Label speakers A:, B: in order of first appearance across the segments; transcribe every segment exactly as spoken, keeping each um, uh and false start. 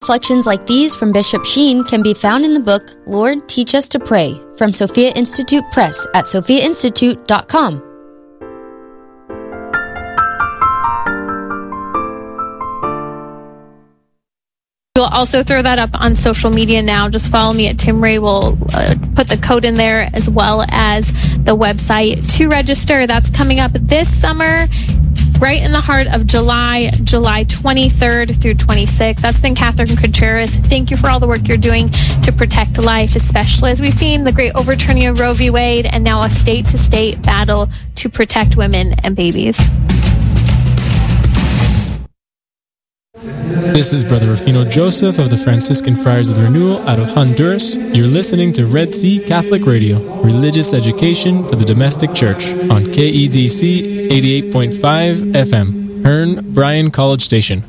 A: Reflections like these from Bishop Sheen can be found in the book, Lord, Teach Us to Pray, from Sophia Institute Press at sophia institute dot com.
B: We'll also throw that up on social media now. Just follow me at Tim Ray. We'll uh, put the code in there as well as the website to register. That's coming up this summer, right in the heart of July, July twenty-third through twenty-sixth. That's been Catherine Contreras. Thank you for all the work you're doing to protect life, especially as we've seen the great overturning of Roe v. Wade and now a state-to-state battle to protect women and babies.
C: This is Brother Rufino Joseph of the Franciscan Friars of the Renewal out of Honduras. You're listening to Red Sea Catholic Radio, religious education for the domestic church on K E D C eighty-eight point five F M, Hearn Bryan College Station.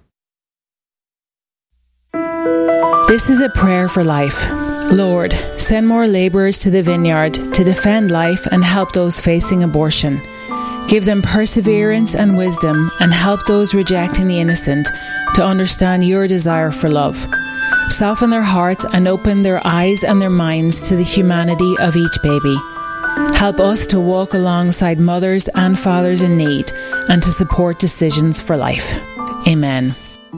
D: This is a prayer for life. Lord, send more laborers to the vineyard to defend life and help those facing abortion. Give them perseverance and wisdom, and help those rejecting the innocent to understand your desire for love. Soften their hearts and open their eyes and their minds to the humanity of each baby. Help us to walk alongside mothers and fathers in need and to support decisions for life. Amen.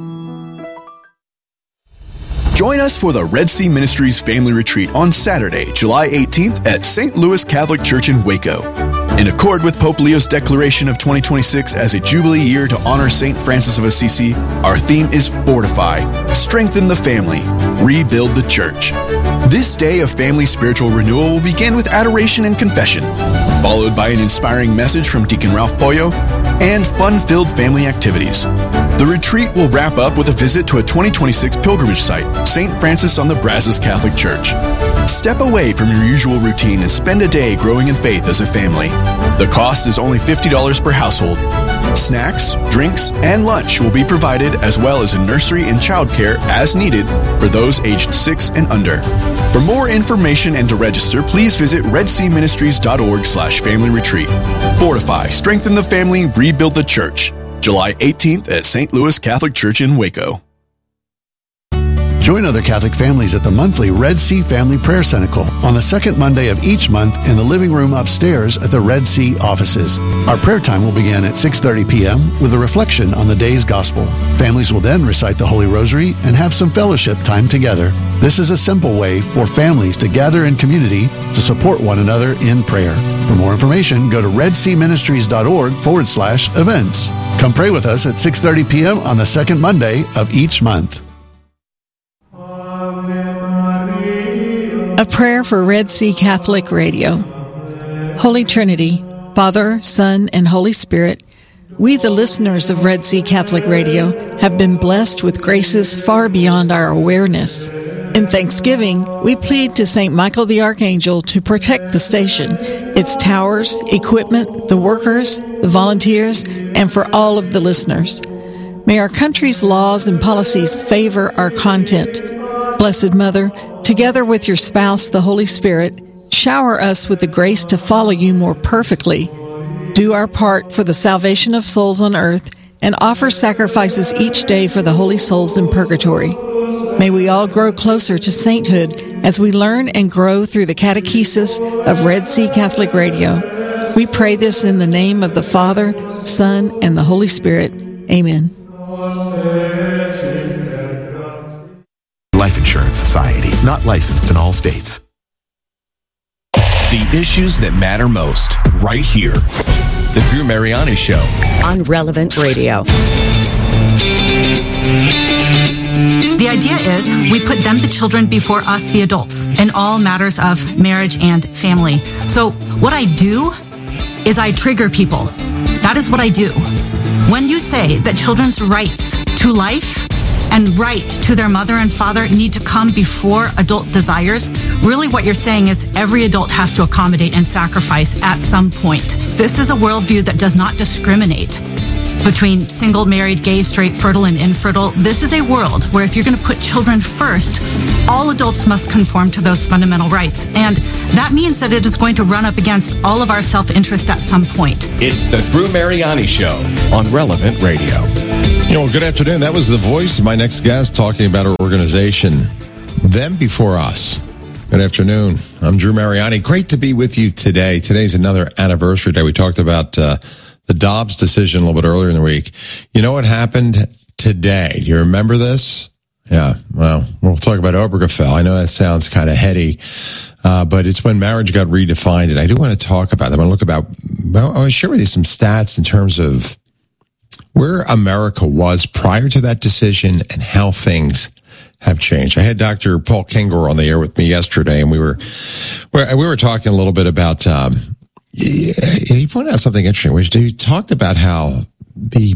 E: Join us for the Red Sea Ministries Family Retreat on Saturday, July eighteenth at Saint Louis Catholic Church in Waco. In accord with Pope Leo's declaration of twenty twenty-six as a Jubilee year to honor Saint Francis of Assisi, our theme is Fortify, Strengthen the Family, Rebuild the Church. This day of family spiritual renewal will begin with adoration and confession, followed by an inspiring message from Deacon Ralph Pollo and fun-filled family activities. The retreat will wrap up with a visit to a twenty twenty-six pilgrimage site, Saint Francis on the Brazos Catholic Church. Step away from your usual routine and spend a day growing in faith as a family. The cost is only fifty dollars per household. Snacks, drinks, and lunch will be provided, as well as a nursery and childcare as needed for those aged six and under. For more information and to register, please visit redseaministries.org slash family retreat. Fortify, strengthen the family, rebuild the church. July eighteenth at Saint Louis Catholic Church in Waco.
F: Join other Catholic families at the monthly Red Sea Family Prayer Cenacle on the second Monday of each month in the living room upstairs at the Red Sea offices. Our prayer time will begin at six thirty p.m. with a reflection on the day's gospel. Families will then recite the Holy Rosary and have some fellowship time together. This is a simple way for families to gather in community to support one another in prayer. For more information, go to redseaministries.org forward slash events. Come pray with us at six thirty p.m. on the second Monday of each month.
G: A prayer for Red Sea Catholic Radio. Holy Trinity, Father, Son, and Holy Spirit, we, the listeners of Red Sea Catholic Radio, have been blessed with graces far beyond our awareness. In thanksgiving, we plead to Saint Michael the Archangel to protect the station, its towers, equipment, the workers, the volunteers, and for all of the listeners. May our country's laws and policies favor our content. Blessed Mother, together with your spouse, the Holy Spirit, shower us with the grace to follow you more perfectly, do our part for the salvation of souls on earth, and offer sacrifices each day for the holy souls in purgatory. May we all grow closer to sainthood as we learn and grow through the catechesis of Red Sea Catholic Radio. We pray this in the name of the Father, Son, and the Holy Spirit. Amen.
H: Life Insurance Society, not licensed in all states.
I: The issues that matter most, right here. The Drew Mariani Show.
J: On Relevant Radio.
K: The idea is we put them, the children, before us, the adults, in all matters of marriage and family. So what I do is I trigger people. That is what I do. When you say that children's rights to life and right to their mother and father need to come before adult desires, really what you're saying is every adult has to accommodate and sacrifice at some point. This is a worldview that does not discriminate between single, married, gay, straight, fertile, and infertile. This is a world where if you're going to put children first, all adults must conform to those fundamental rights. And that means that it is going to run up against all of our self-interest at some point.
I: It's the Drew Mariani Show on Relevant Radio.
H: You
L: Well, good afternoon. That was the voice of my next guest talking about our organization, Them Before Us. Good afternoon. I'm Drew Mariani. Great to be with you today. Today's another anniversary day. We talked about uh, the Dobbs decision a little bit earlier in the week. You know what happened today? Do you remember this? Yeah, well, we'll talk about Obergefell. I know that sounds kind of heady, uh, but it's when marriage got redefined, and I do want to talk about that. I want to look about, well, I want to share with you some stats in terms of where America was prior to that decision and how things have changed. I had Doctor Paul Kengor on the air with me yesterday, and we were we were talking a little bit about. Um, he pointed out something interesting, which he talked about how the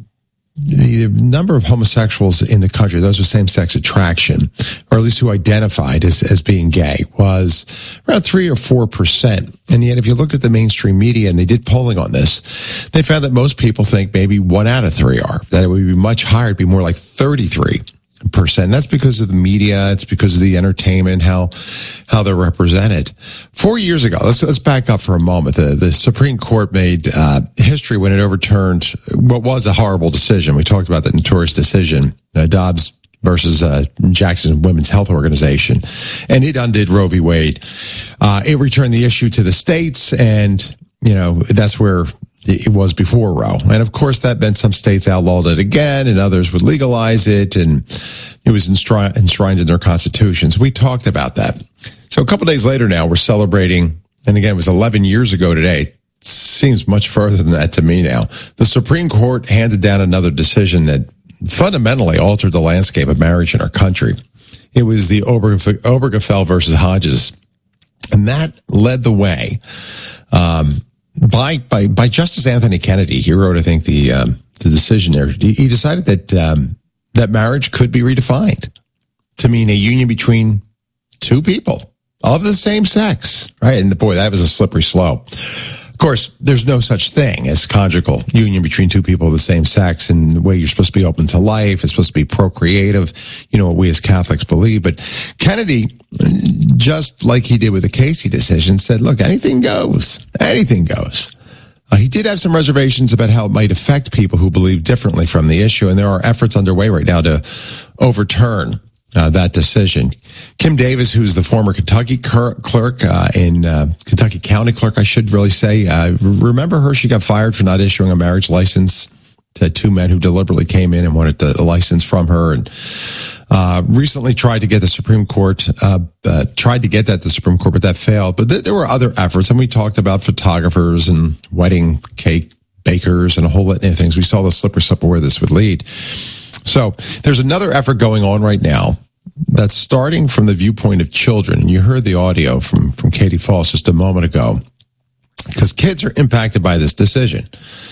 L: the number of homosexuals in the country, those with same-sex attraction, or at least who identified as, as being gay, was around three or four percent. And yet, if you looked at the mainstream media, and they did polling on this, they found that most people think maybe one out of three are. That it would be much higher, it'd be more like thirty-three percent. And that's because of the media, it's because of the entertainment, how how they're represented. Four years ago, let's let's back up for a moment. The the Supreme Court made uh history when it overturned what was a horrible decision. We talked about that notorious decision, uh, Dobbs versus uh, Jackson Women's Health Organization, and it undid Roe v. Wade. Uh, it returned the issue to the states, and you know that's where it was before Roe. And of course, that meant some states outlawed it again, and others would legalize it, and it was enshrined, enshrined in their constitutions. We talked about that. So a couple days later now, we're celebrating, and again, it was eleven years ago today. It seems much further than that to me now. The Supreme Court handed down another decision that fundamentally altered the landscape of marriage in our country. It was the Obergefell, Obergefell versus Hodges. And that led the way, um, by, by, by Justice Anthony Kennedy. He wrote, I think, the, um, the decision there. He, he decided that, um, that marriage could be redefined to mean a union between two people of the same sex, right? And boy, that was a slippery slope. Of course, there's no such thing as conjugal union between two people of the same sex, and the way you're supposed to be open to life, it's supposed to be procreative, you know, what we as Catholics believe. But Kennedy, just like he did with the Casey decision, said, look, anything goes. Anything goes. Uh, he did have some reservations about how it might affect people who believe differently from the issue, and there are efforts underway right now to overturn Uh, that decision. Kim Davis, who's the former Kentucky clerk uh, in uh, Kentucky County Clerk, I should really say. Uh, remember her? She got fired for not issuing a marriage license to two men who deliberately came in and wanted the, the license from her, and uh, recently tried to get the Supreme Court, uh, uh, tried to get that to the Supreme Court, but that failed. But th- there were other efforts, and we talked about photographers and wedding cake bakers and a whole litany of things. We saw the slippery slope of where this would lead. So there's another effort going on right now that's starting from the viewpoint of children. And you heard the audio from, from Katie Foss just a moment ago, because kids are impacted by this decision.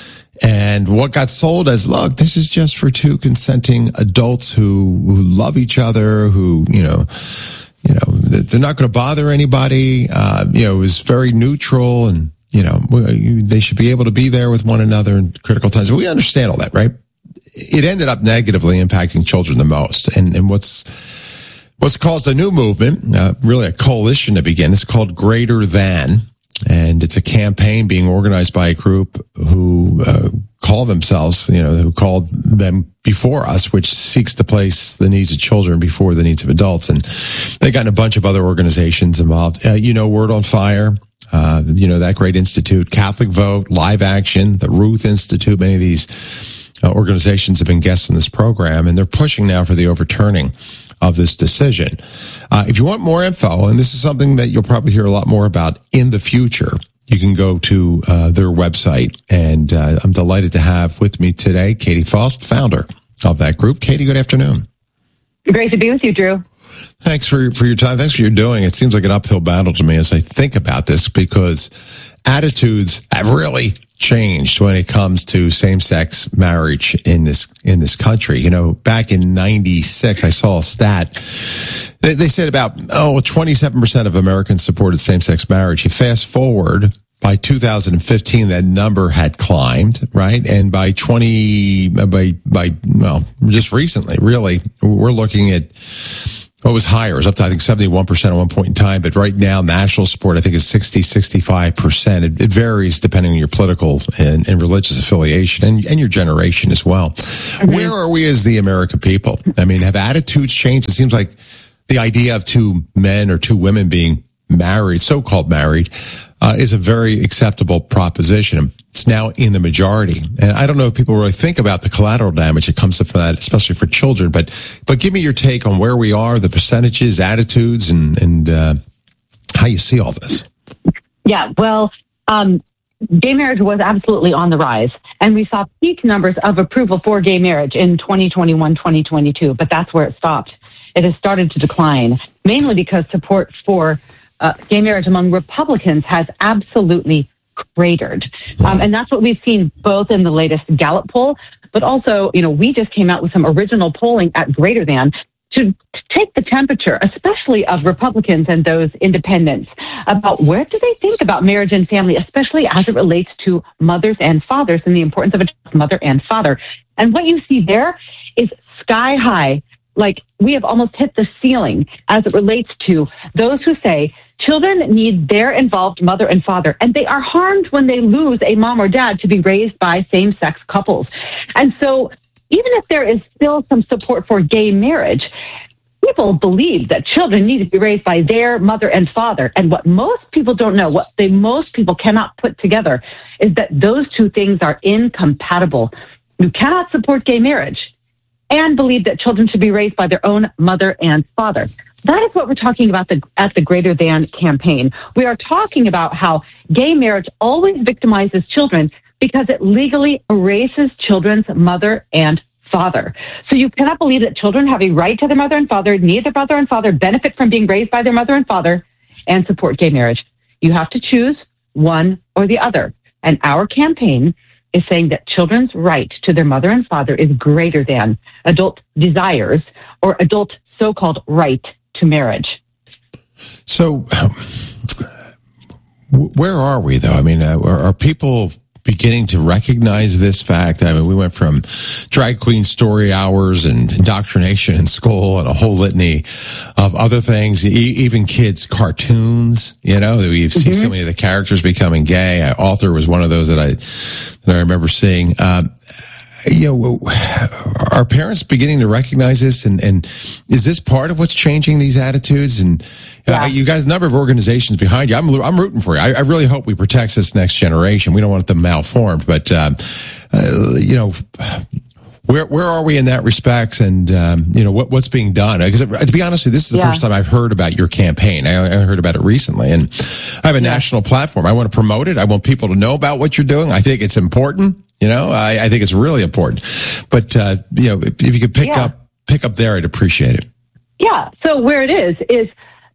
L: And what got sold as, look, this is just for two consenting adults who, who love each other, who, you know, you know, they're not going to bother anybody. Uh, you know, it was very neutral, and, you know, they should be able to be there with one another in critical times. We understand all that, right? It ended up negatively impacting children the most. And, and what's, what's caused a new movement, uh, really a coalition to begin. It's called Greater Than. And it's a campaign being organized by a group who, uh, call themselves, you know, who called them Before Us, which seeks to place the needs of children before the needs of adults. And they got a bunch of other organizations involved. Uh, you know, Word on Fire, uh, you know, that great institute, Catholic Vote, Live Action, the Ruth Institute, many of these Uh, organizations have been guests in this program, and they're pushing now for the overturning of this decision. Uh, if you want more info, and this is something that you'll probably hear a lot more about in the future, you can go to uh, their website. And uh, I'm delighted to have with me today Katie Foss, founder of that group. Katie, good afternoon.
M: Great to be with you, Drew.
L: Thanks for, for your time. Thanks for your doing. It seems like an uphill battle to me as I think about this, because attitudes have really changed when it comes to same-sex marriage in this in this country. You know, back in ninety-six, I saw a stat. They, they said about, oh, twenty-seven percent of Americans supported same-sex marriage. You fast forward, by two thousand fifteen, that number had climbed, right? And by twenty, by, by, well, just recently, really, we're looking at Well, it was higher. It was up to, I think, seventy-one percent at one point in time. But right now, national support, I think, is sixty, sixty-five percent. It, it varies depending on your political and, and religious affiliation and, and your generation as well. Mm-hmm. Where are we as the American people? I mean, have attitudes changed? It seems like the idea of two men or two women being married, so-called married, uh, is a very acceptable proposition. It's now in the majority. And I don't know if people really think about the collateral damage that comes from that, especially for children. But but give me your take on where we are, the percentages, attitudes, and, and uh, how you see all this.
M: Yeah, well, um, gay marriage was absolutely on the rise. And we saw peak numbers of approval for gay marriage in twenty twenty-one, twenty twenty-two. But that's where it stopped. It has started to decline, mainly because support for uh, gay marriage among Republicans has absolutely cratered. Um, and that's what we've seen both in the latest Gallup poll, but also, you know, we just came out with some original polling at Greater Than to take the temperature, especially of Republicans and those independents, about where do they think about marriage and family, especially as it relates to mothers and fathers and the importance of a mother and father. And what you see there is sky high. Like, we have almost hit the ceiling as it relates to those who say children need their involved mother and father, and they are harmed when they lose a mom or dad to be raised by same-sex couples. And so even if there is still some support for gay marriage, people believe that children need to be raised by their mother and father. And what most people don't know, what they most people cannot put together, is that those two things are incompatible. You cannot support gay marriage and believe that children should be raised by their own mother and father. That is what we're talking about the, at the Greater Than campaign. We are talking about how gay marriage always victimizes children because it legally erases children's mother and father. So you cannot believe that children have a right to their mother and father, need their mother and father, benefit from being raised by their mother and father, and support gay marriage. You have to choose one or the other. And our campaign is saying that children's right to their mother and father is greater than adult desires or adult so-called right to marriage.
L: So where are we, though? I mean, uh, are, are people beginning to recognize this fact? I mean, we went from drag queen story hours and indoctrination in school and a whole litany of other things, e- even kids' cartoons, you know, that we see mm-hmm. so many of the characters becoming gay. Uh, Author was one of those that I, that I remember seeing. Um, you know, are parents beginning to recognize this? And, and is this part of what's changing these attitudes? And yeah. uh, you guys, a number of organizations behind you. I'm, I'm rooting for you. I, I really hope we protect this next generation. We don't want them malformed, but, um, uh, you know, where, where are we in that respect? And, um, you know, what, what's being done? Because to be honest with you, this is the yeah. first time I've heard about your campaign. I, I heard about it recently, and I have a yeah. national platform. I want to promote it. I want people to know about what you're doing. I think it's important. You know, I, I think it's really important. But, uh, you know, if, if you could pick yeah. up, pick up there, I'd appreciate it.
M: Yeah. So where it is, is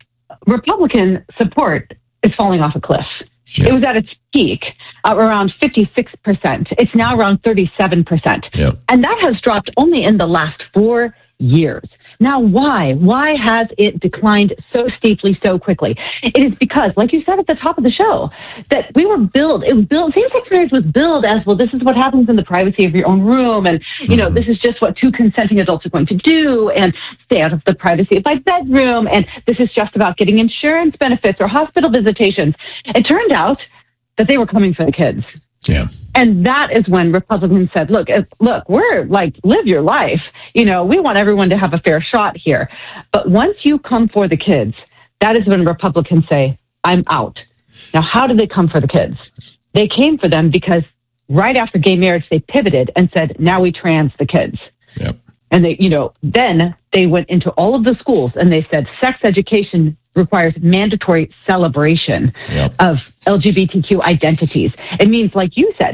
M: Republican support is falling off a cliff. Yeah. It was at its peak uh, around fifty-six percent. It's now around thirty-seven percent. Yeah. And that has dropped only in the last four years. Now, why? Why has it declined so steeply, so quickly? It is because, like you said at the top of the show, that we were billed, it was billed, same-sex marriage was billed as, well, this is what happens in the privacy of your own room, and, you mm-hmm. know, this is just what two consenting adults are going to do, and stay out of the privacy of my bedroom, and this is just about getting insurance benefits or hospital visitations. It turned out that they were coming for the kids.
L: Yeah.
M: And that is when Republicans said, look, look, we're like, live your life. You know, we want everyone to have a fair shot here. But once you come for the kids, that is when Republicans say, I'm out. Now, how did they come for the kids? They came for them because right after gay marriage, they pivoted and said, now we trans the kids.
L: Yep.
M: And they, you know, then they went into all of the schools and they said sex education requires mandatory celebration yep. of L G B T Q identities. It means, like you said,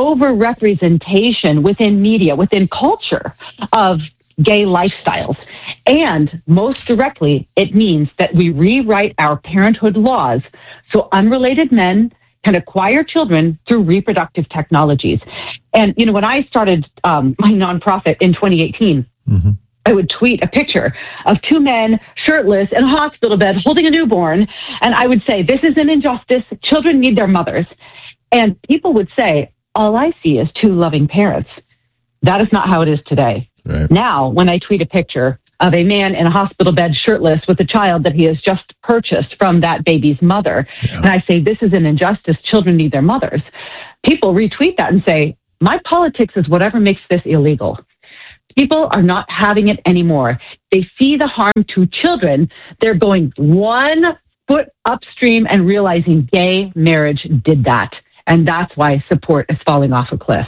M: over-representation within media, within culture of gay lifestyles. And most directly, it means that we rewrite our parenthood laws so unrelated men can acquire children through reproductive technologies. And, you know, when I started um, my nonprofit in twenty eighteen, mm-hmm. I would tweet a picture of two men shirtless in a hospital bed holding a newborn. And I would say, this is an injustice. Children need their mothers. And people would say, all I see is two loving parents. That is not how it is today.
L: Right.
M: Now, when I tweet a picture of a man in a hospital bed shirtless with a child that he has just purchased from that baby's mother. Yeah. And I say, this is an injustice. Children need their mothers. People retweet that and say, my politics is whatever makes this illegal. People are not having it anymore. They see the harm to children. They're going one foot upstream and realizing gay marriage did that. And that's why support is falling off a cliff.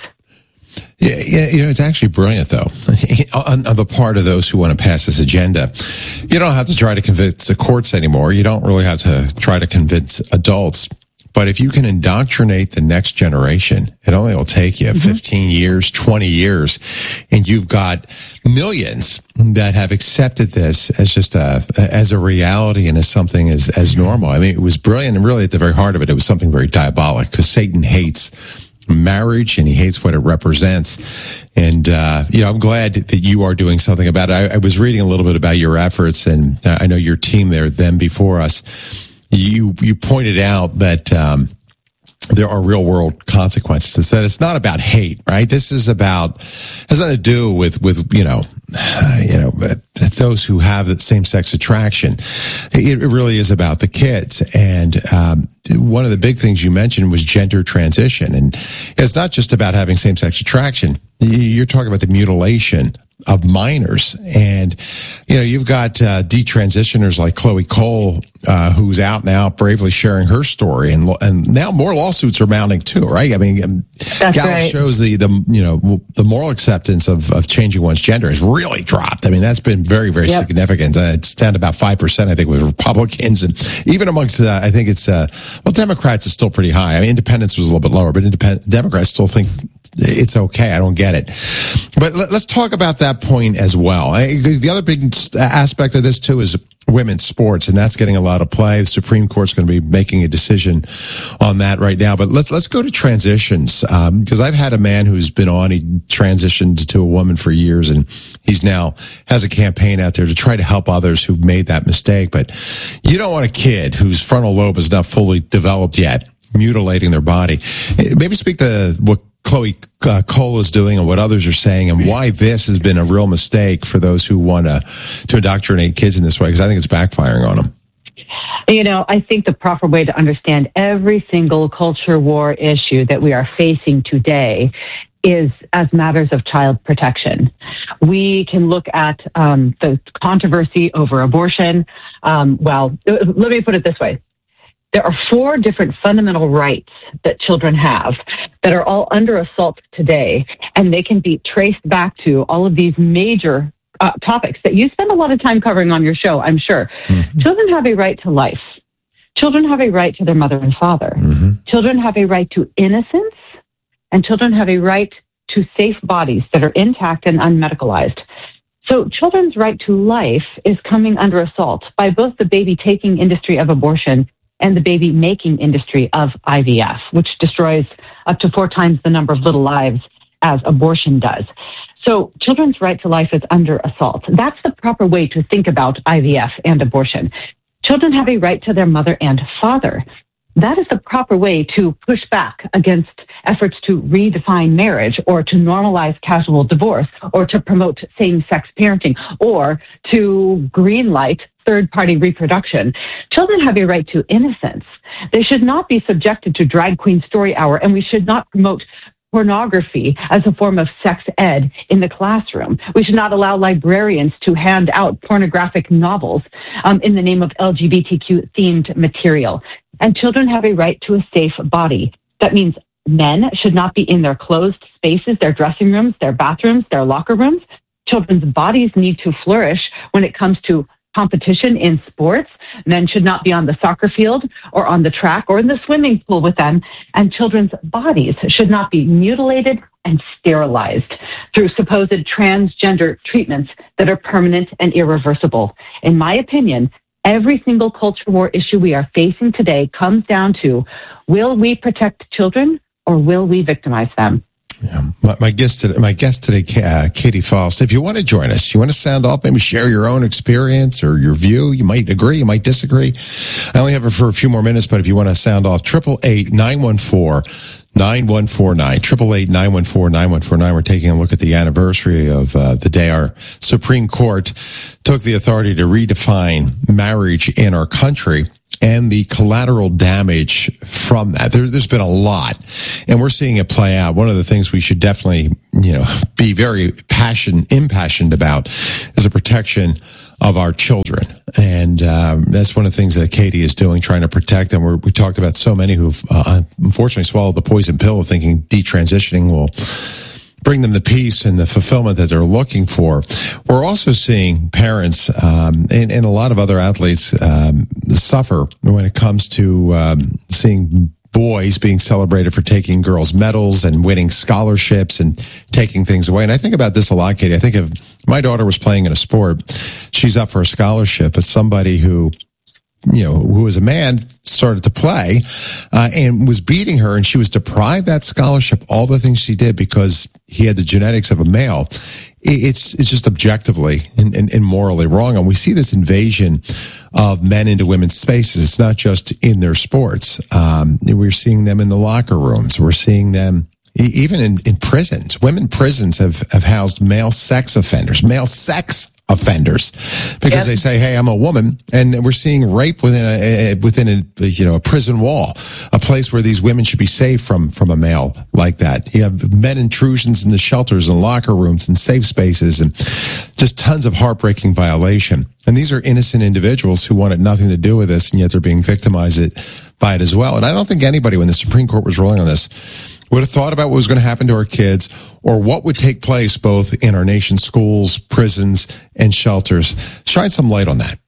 L: Yeah, yeah, you know, it's actually brilliant, though, on, on the part of those who want to pass this agenda. You don't have to try to convince the courts anymore. You don't really have to try to convince adults. But if you can indoctrinate the next generation, it only will take you mm-hmm. fifteen years, twenty years, and you've got millions that have accepted this as just a, as a reality and as something as, as normal. I mean, it was brilliant, and really at the very heart of it, it was something very diabolic, because Satan hates marriage and he hates what it represents. And, uh, you know, I'm glad that you are doing something about it. I, I was reading a little bit about your efforts, and I know your team there, Them Before Us. You, you pointed out that, um, there are real world consequences, that it's not about hate, right? This is about, has nothing to do with, with, you know, you know, those who have the same sex attraction. It, it really is about the kids. And, um, one of the big things you mentioned was gender transition. And it's not just about having same sex attraction. You're talking about the mutilation of minors. And, you know, you've got, uh, detransitioners like Chloe Cole, uh, who's out now bravely sharing her story. And, and now more lawsuits are mounting too, right? I mean, That's Gallup right. shows the, the, you know, the moral acceptance of, of changing one's gender has really dropped. I mean, that's been very, very yep. significant. Uh, it's down to about five percent, I think, with Republicans. And even amongst, uh, I think it's, uh, well, Democrats is still pretty high. I mean, independents was a little bit lower, but independent Democrats still think it's okay. I don't get it. But let, let's talk about that point as well. I, the other big aspect of this too is women's sports, and that's getting a lot of play. The Supreme Court's going to be making a decision on that right now. But let's let's go to transitions, because um, I've had a man who's been on. He transitioned to a woman for years, and he's now has a campaign out there to try to help others who've made that mistake. But you don't want a kid whose frontal lobe is not fully developed yet mutilating their body. Maybe speak to what Chloe uh, Cole is doing and what others are saying, and why this has been a real mistake for those who want to to indoctrinate kids in this way, because I think it's backfiring on them.
M: You know, I think the proper way to understand every single culture war issue that we are facing today is as matters of child protection. We can look at um, the controversy over abortion. Um, well, let me put it this way. There are four different fundamental rights that children have that are all under assault today, and they can be traced back to all of these major uh, topics that you spend a lot of time covering on your show, I'm sure. Mm-hmm. Children have a right to life. Children have a right to their mother and father. Mm-hmm. Children have a right to innocence, and children have a right to safe bodies that are intact and unmedicalized. So children's right to life is coming under assault by both the baby-taking industry of abortion and the baby making industry of I V F, which destroys up to four times the number of little lives as abortion does. So children's right to life is under assault. That's the proper way to think about I V F and abortion. Children have a right to their mother and father. That is the proper way to push back against efforts to redefine marriage, or to normalize casual divorce, or to promote same-sex parenting, or to greenlight third-party reproduction. Children have a right to innocence. They should not be subjected to drag queen story hour, and we should not promote pornography as a form of sex ed in the classroom. We should not allow librarians to hand out pornographic novels um, in the name of L G B T Q-themed material. And children have a right to a safe body. That means men should not be in their closed spaces, their dressing rooms, their bathrooms, their locker rooms. Children's bodies need to flourish when it comes to competition in sports. Men should not be on the soccer field or on the track or in the swimming pool with them. And children's bodies should not be mutilated and sterilized through supposed transgender treatments that are permanent and irreversible. In my opinion, every single culture war issue we are facing today comes down to, will we protect children or will we victimize them?
L: Yeah. My, my guest today, my guest today, uh, Katie Faust. If you want to join us, you want to sound off, maybe share your own experience or your view. You might agree, you might disagree. I only have her for a few more minutes, but if you want to sound off, triple eight nine one four nine one four nine, eight eight eight, nine one four, nine one four nine. We're taking a look at the anniversary of uh, the day our Supreme Court took the authority to redefine marriage in our country and the collateral damage from that. There, there's been a lot, and we're seeing it play out. One of the things we should definitely, you know, be very passion, impassioned about is the protection of our children. And um, that's one of the things that Katie is doing, trying to protect them. We're, we talked about so many who've uh, unfortunately swallowed the poison pill, thinking detransitioning will bring them the peace and the fulfillment that they're looking for. We're also seeing parents um, and, and a lot of other athletes um, suffer when it comes to um, seeing boys being celebrated for taking girls' medals and winning scholarships and taking things away. And I think about this a lot, Katie. I think if my daughter was playing in a sport, she's up for a scholarship, but somebody who, you know, who was a man started to play uh, and was beating her, and she was deprived that scholarship, all the things she did because he had the genetics of a male. It's it's just objectively and, and, and morally wrong. And we see this invasion of men into women's spaces. It's not just in their sports. Um, we're seeing them in the locker rooms. We're seeing them even in, in prisons. Women prisons have, have housed male sex offenders, male sex offenders, because yep. they say, "Hey, I'm a woman," and we're seeing rape within a, a within a you know a prison wall, a place where these women should be safe from from a male like that. You have men intrusions in the shelters and locker rooms and safe spaces, and just tons of heartbreaking violation. And these are innocent individuals who wanted nothing to do with this, and yet they're being victimized it, by it as well. And I don't think anybody, when the Supreme Court was ruling on this, would have thought about what was going to happen to our kids or what would take place both in our nation's schools, prisons, and shelters. Shine some light on that.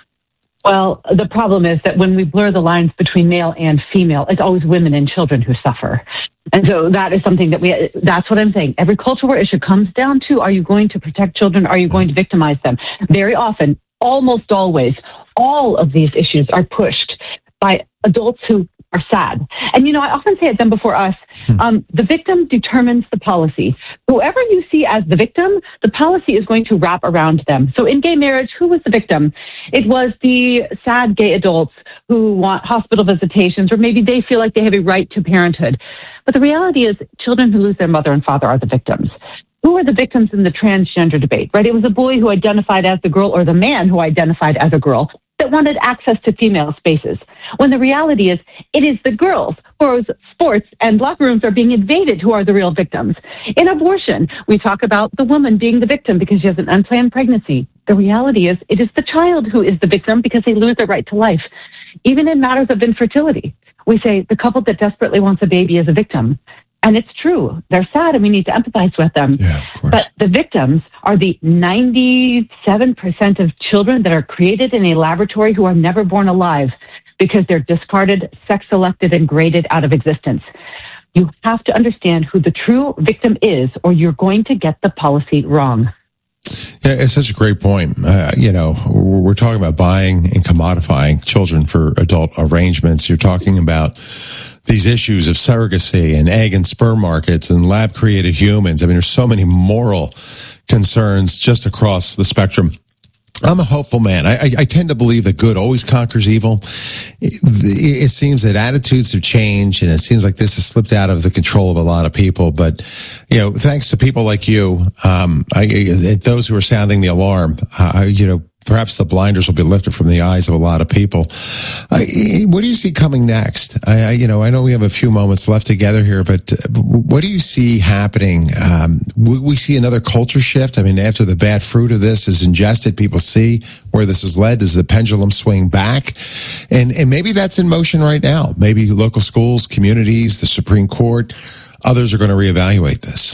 M: Well, the problem is that when we blur the lines between male and female, it's always women and children who suffer. And so that is something that we, that's what I'm saying. Every cultural war issue comes down to, are you going to protect children? Are you going to victimize them? Very often, almost always, all of these issues are pushed by adults who are sad. And, you know, I often say it them before us, um, the victim determines the policy. Whoever you see as the victim, the policy is going to wrap around them. So in gay marriage, who was the victim? It was the sad gay adults who want hospital visitations, or maybe they feel like they have a right to parenthood. But the reality is children who lose their mother and father are the victims. Who are the victims in the transgender debate, right? It was a boy who identified as the girl or the man who identified as a girl that wanted access to female spaces. When the reality is, it is the girls whose sports and locker rooms are being invaded who are the real victims. In abortion, we talk about the woman being the victim because she has an unplanned pregnancy. The reality is, it is the child who is the victim because they lose their right to life. Even in matters of infertility, we say the couple that desperately wants a baby is a victim. And it's true. They're sad and we need to empathize with them.
L: Yeah, of course.
M: But the victims are the ninety-seven percent of children that are created in a laboratory who are never born alive because they're discarded, sex-selected, and graded out of existence. You have to understand who the true victim is, or you're going to get the policy wrong.
L: Yeah, it's such a great point. Uh, you know, we're talking about buying and commodifying children for adult arrangements. You're talking about these issues of surrogacy and egg and sperm markets and lab-created humans. I mean, there's so many moral concerns just across the spectrum. I'm a hopeful man. I, I, I tend to believe that good always conquers evil. It, it seems that attitudes have changed, and it seems like this has slipped out of the control of a lot of people. But, you know, thanks to people like you, um, I, I, those who are sounding the alarm, uh, you know, perhaps the blinders will be lifted from the eyes of a lot of people. Uh, what do you see coming next? I, I, you know, I know we have a few moments left together here, but what do you see happening? Um, we, we see another culture shift. I mean, after the bad fruit of this is ingested, people see where this has led. Does the pendulum swing back? And, and maybe that's in motion right now. Maybe local schools, communities, the Supreme Court, others are going to reevaluate this.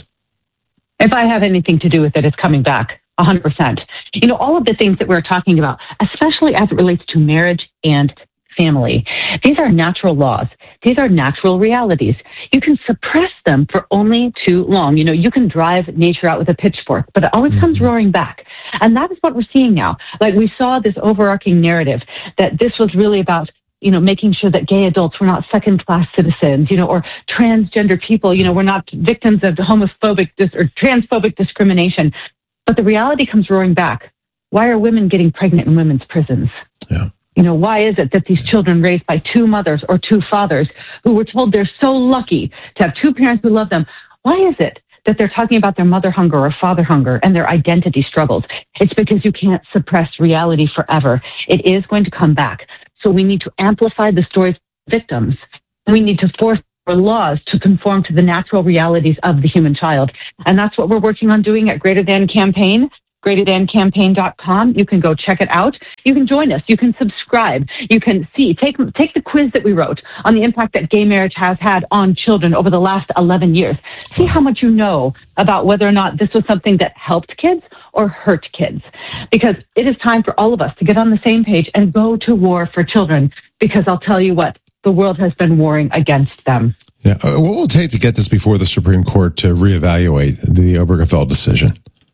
M: If I have anything to do with it, it's coming back. one hundred percent. You know, all of the things that we're talking about, especially as it relates to marriage and family, these are natural laws. These are natural realities. You can suppress them for only too long. You know, you can drive nature out with a pitchfork, but it always mm-hmm. comes roaring back. And that is what we're seeing now. Like, we saw this overarching narrative that this was really about, you know, making sure that gay adults were not second-class citizens, you know, or transgender people, you know, were not victims of homophobic dis- or transphobic discrimination. But the reality comes roaring back. Why are women getting pregnant in women's prisons?
L: Yeah.
M: You know, why is it that these children raised by two mothers or two fathers who were told they're so lucky to have two parents who love them, why is it that they're talking about their mother hunger or father hunger and their identity struggles? It's because you can't suppress reality forever. It is going to come back. So we need to amplify the stories of victims. We need to force our laws to conform to the natural realities of the human child. And that's what we're working on doing at Greater Than Campaign. greater than campaign dot com. You can go check it out. You can join us. You can subscribe. You can see, take, take the quiz that we wrote on the impact that gay marriage has had on children over the last eleven years. See how much you know about whether or not this was something that helped kids or hurt kids. Because it is time for all of us to get on the same page and go to war for children. Because I'll tell you what, the world has been warring against them.
L: Yeah. Uh, what will it take to get this before the Supreme Court to reevaluate the Obergefell decision?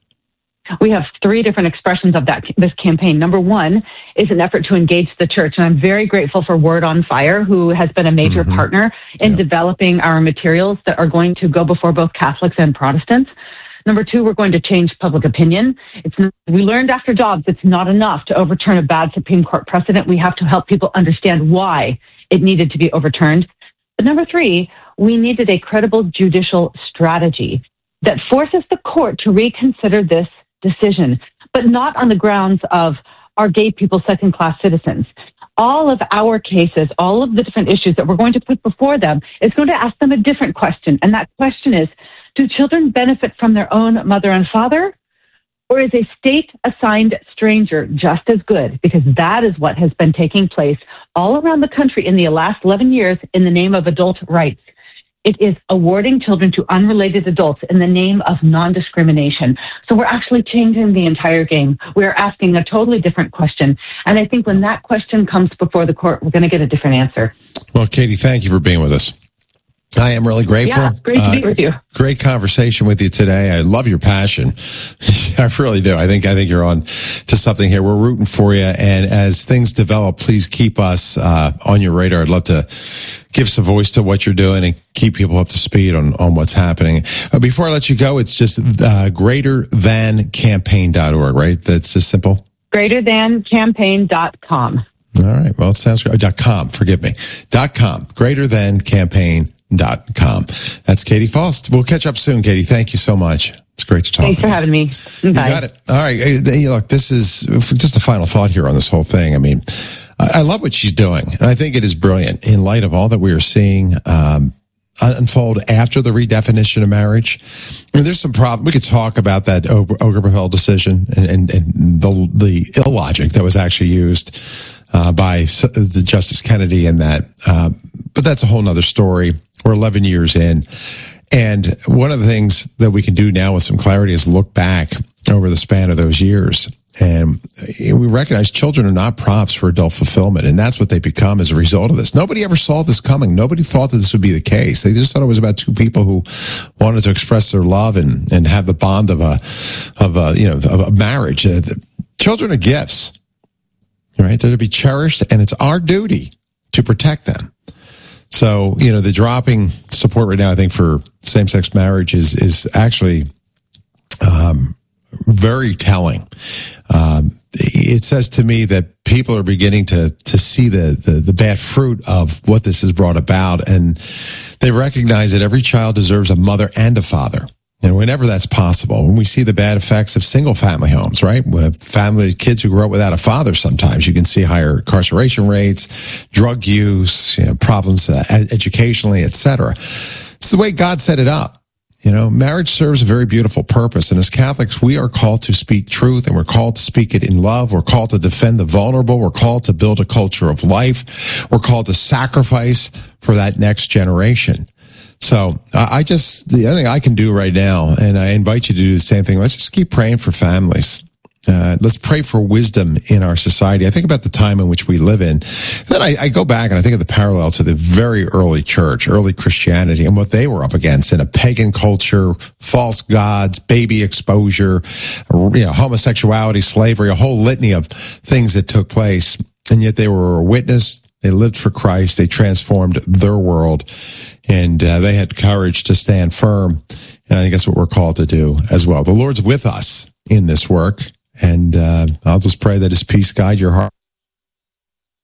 M: We have three different expressions of that this campaign. Number one is an effort to engage the church, and I'm very grateful for Word on Fire, who has been a major mm-hmm. partner in yeah. developing our materials that are going to go before both Catholics and Protestants. Number two, we're going to change public opinion. It's not, we learned after Dobbs it's not enough to overturn a bad Supreme Court precedent. We have to help people understand why it needed to be overturned. But number three, we needed a credible judicial strategy that forces the court to reconsider this decision, but not on the grounds of are gay people second-class citizens. All of our cases, all of the different issues that we're going to put before them is going to ask them a different question. And that question is, do children benefit from their own mother and father? Or is a state-assigned stranger just as good? Because that is what has been taking place all around the country in the last eleven years in the name of adult rights. It is awarding children to unrelated adults in the name of non-discrimination. So we're actually changing the entire game. We're asking a totally different question. And I think when that question comes before the court, we're going to get a different answer.
L: Well, Katie, thank you for being with us. I am really grateful.
M: Yeah, great to uh, be with you.
L: Great conversation with you today. I love your passion. I really do. I think I think you're on to something here. We're rooting for you. And as things develop, please keep us uh, on your radar. I'd love to give some voice to what you're doing and keep people up to speed on, on what's happening. Uh, before I let you go, it's just uh, greater than campaign dot org, right? That's just simple.
M: greater than campaign dot com.
L: All right. Well, it sounds great. Dot com. Forgive me. Dot com. greater than campaign dot com. That's Katie Faust. We'll catch up soon, Katie. Thank you so much. It's great to talk.
M: Thanks for
L: you.
M: having me. Bye.
L: You got it. All right. Hey, look, this is just a final thought here on this whole thing. I mean, I love what she's doing, and I think it is brilliant in light of all that we are seeing um, unfold after the redefinition of marriage. I mean, there's some problem. We could talk about that Obergefell decision and, and, and the, the illogic that was actually used uh, by the Justice Kennedy in that. Uh, but that's a whole nother story. We're eleven years in. And one of the things that we can do now with some clarity is look back over the span of those years. And we recognize children are not props for adult fulfillment. And that's what they become as a result of this. Nobody ever saw this coming. Nobody thought that this would be the case. They just thought it was about two people who wanted to express their love and, and have the bond of a, of a, you know, of a marriage. Uh, children are gifts, right? They're to be cherished, and it's our duty to protect them. So, you know, the dropping support right now, I think, for same-sex marriage is, is actually, um, very telling. Um, it says to me that people are beginning to, to see the, the, the bad fruit of what this has brought about. And they recognize that every child deserves a mother and a father. And whenever that's possible, when we see the bad effects of single family homes, right? With family, kids who grow up without a father, sometimes you can see higher incarceration rates, drug use, you know, problems uh, educationally, et cetera. It's the way God set it up. You know, marriage serves a very beautiful purpose. And as Catholics, we are called to speak truth, and we're called to speak it in love. We're called to defend the vulnerable. We're called to build a culture of life. We're called to sacrifice for that next generation. So I just, the other thing I can do right now, and I invite you to do the same thing, let's just keep praying for families. Uh, let's pray for wisdom in our society. I think about the time in which we live in. Then I, I go back and I think of the parallel to the very early church, early Christianity, and what they were up against in a pagan culture, false gods, baby exposure, you know, homosexuality, slavery, a whole litany of things that took place. And yet they were a witness. They lived for Christ. They transformed their world, and uh, they had courage to stand firm. And I think that's what we're called to do as well. The Lord's with us in this work, and uh, I'll just pray that His peace guide your heart.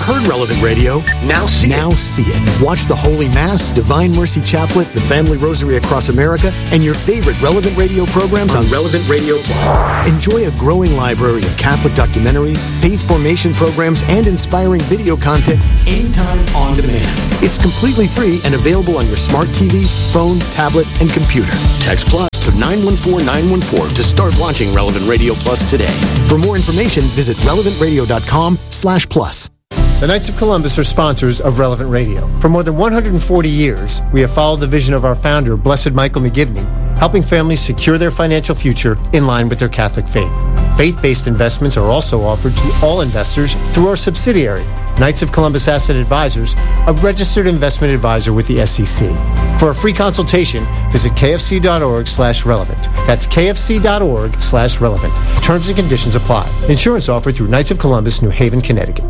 N: heard Relevant Radio? Now see it. Now see it. Watch the Holy Mass, Divine Mercy Chaplet, the Family Rosary Across America, and your favorite Relevant Radio programs on Relevant Radio Plus. Enjoy a growing library of Catholic documentaries, faith formation programs, and inspiring video content anytime on demand. It's completely free and available on your smart T V, phone, tablet, and computer. Text Plus to nine one four nine one four to start launching Relevant Radio Plus today. For more information, visit relevant radio dot com slash plus.
O: The Knights of Columbus are sponsors of Relevant Radio. For more than one hundred forty years, we have followed the vision of our founder, Blessed Michael McGivney, helping families secure their financial future in line with their Catholic faith. Faith-based investments are also offered to all investors through our subsidiary, Knights of Columbus Asset Advisors, a registered investment advisor with the S E C. For a free consultation, visit kfc.org slash relevant. That's kfc.org slash relevant. Terms and conditions apply. Insurance offered through Knights of Columbus, New Haven, Connecticut.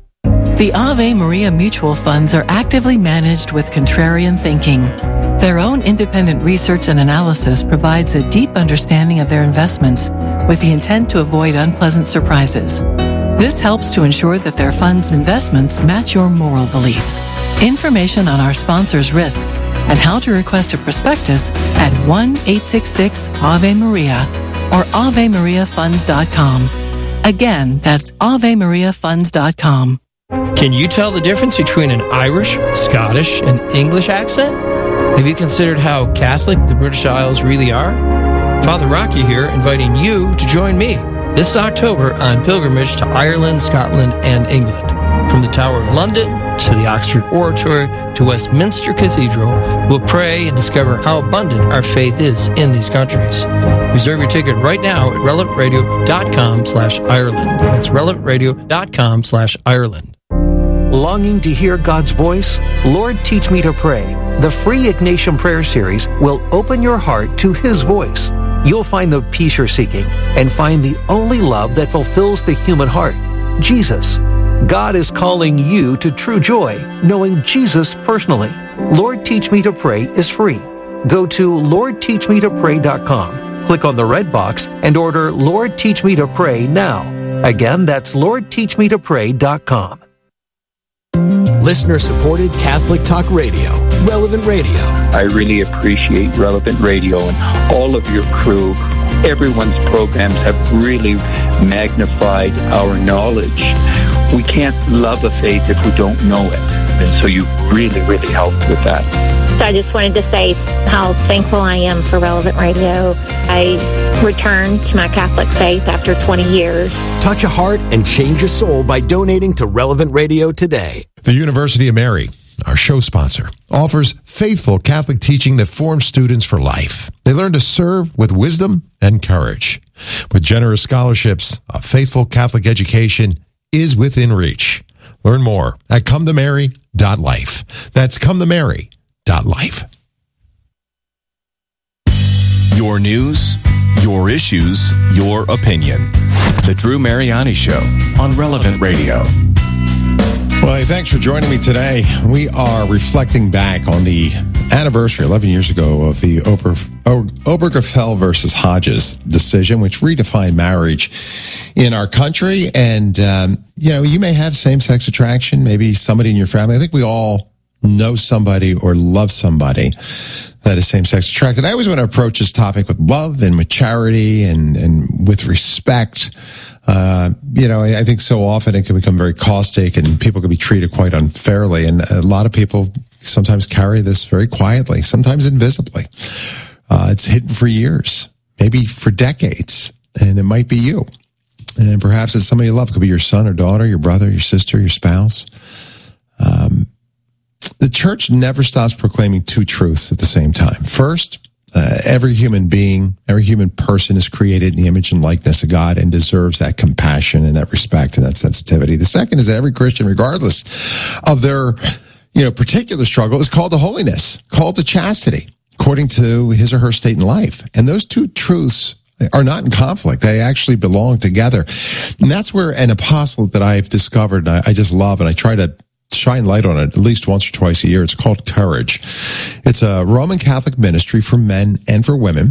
P: The Ave Maria mutual funds are actively managed with contrarian thinking. Their own independent research and analysis provides a deep understanding of their investments with the intent to avoid unpleasant surprises. This helps to ensure that their funds' investments match your moral beliefs. Information on our sponsors' risks and how to request a prospectus at one eight six six Ave Maria or ave maria funds dot com. Again, that's ave maria funds dot com.
Q: Can you tell the difference between an Irish, Scottish, and English accent? Have you considered how Catholic the British Isles really are? Father Rocky here, inviting you to join me this October on pilgrimage to Ireland, Scotland, and England. From the Tower of London to the Oxford Oratory to Westminster Cathedral, we'll pray and discover how abundant our faith is in these countries. Reserve your ticket right now at relevant radio dot com slash Ireland. That's relevant radio dot com slash Ireland.
R: Longing to hear God's voice? Lord, Teach Me to Pray. The free Ignatian Prayer Series will open your heart to His voice. You'll find the peace you're seeking and find the only love that fulfills the human heart, Jesus. God is calling you to true joy, knowing Jesus personally. Lord, Teach Me to Pray is free. Go to lord teach me to pray dot com, click on the red box, and order Lord, Teach Me to Pray now. Again, that's lord teach me to pray dot com.
N: Listener-supported Catholic Talk Radio, Relevant Radio.
S: I really appreciate Relevant Radio and all of your crew. Everyone's programs have really magnified our knowledge. We can't love a faith if we don't know it. And so you really, really helped with that.
T: So I just wanted to say how thankful I am for Relevant Radio. I returned to my Catholic faith after twenty years.
N: Touch a heart and change a soul by donating to Relevant Radio today.
L: The University of Mary, our show sponsor, offers faithful Catholic teaching that forms students for life. They learn to serve with wisdom and courage. With generous scholarships, a faithful Catholic education is within reach. Learn more at come to mary dot life. That's come to mary dot life.
I: Your news, your issues, your opinion. The Drew Mariani Show on Relevant Radio.
L: Well, hey, thanks for joining me today. We are reflecting back on the anniversary eleven years ago of the Ober, Obergefell versus Hodges decision, which redefined marriage in our country. And, um, you know, you may have same-sex attraction, maybe somebody in your family. I think we all know somebody or love somebody that is same-sex attracted. I always want to approach this topic with love and with charity and, and with respect. Uh, you know, I think so often it can become very caustic and people can be treated quite unfairly. And a lot of people sometimes carry this very quietly, sometimes invisibly. Uh, it's hidden for years, maybe for decades, and it might be you. And perhaps it's somebody you love. It could be your son or daughter, your brother, your sister, your spouse. Um, the church never stops proclaiming two truths at the same time. First, Uh, every human being, every human person is created in the image and likeness of God and deserves that compassion and that respect and that sensitivity. The second is that every Christian, regardless of their, you know, particular struggle, is called to holiness, called to chastity, according to his or her state in life. And those two truths are not in conflict. They actually belong together. And that's where an apostolate that I've discovered, and I, I just love, and I try to shine light on it at least once or twice a year. It's called Courage. It's a Roman Catholic ministry for men and for women.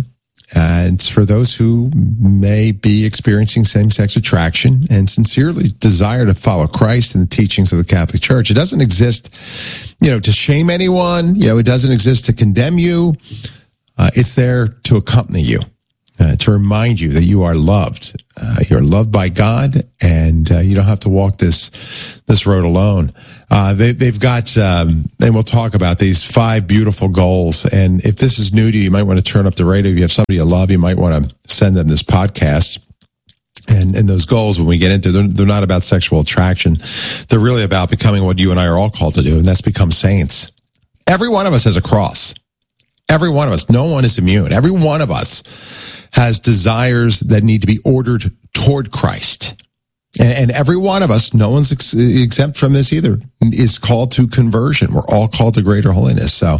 L: And it's for those who may be experiencing same-sex attraction and sincerely desire to follow Christ and the teachings of the Catholic Church. It doesn't exist, you know, to shame anyone. You know, it doesn't exist to condemn you. Uh, it's there to accompany you, uh, to remind you that you are loved. Uh, you're loved by God, and uh, you don't have to walk this this road alone. Uh, they, they've got, um, and we'll talk about these five beautiful goals. And if this is new to you, you might want to turn up the radio. If you have somebody you love, you might want to send them this podcast. And, and those goals, when we get into them, they're not about sexual attraction. They're really about becoming what you and I are all called to do, and that's become saints. Every one of us has a cross. Every one of us. No one is immune. Every one of us has desires that need to be ordered toward Christ. And, and every one of us, no one's ex- exempt from this either, is called to conversion. We're all called to greater holiness. So,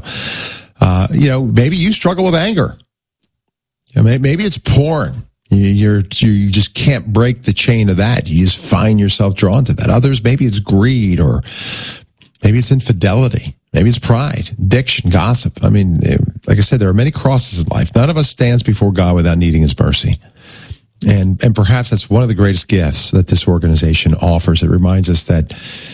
L: uh, you know, maybe you struggle with anger. You know, maybe it's porn. You're, you just can't break the chain of that. You just find yourself drawn to that. Others, maybe it's greed, or maybe it's infidelity. Maybe it's pride, addiction, gossip. I mean, like I said, there are many crosses in life. None of us stands before God without needing his mercy. And and perhaps that's one of the greatest gifts that this organization offers. It reminds us that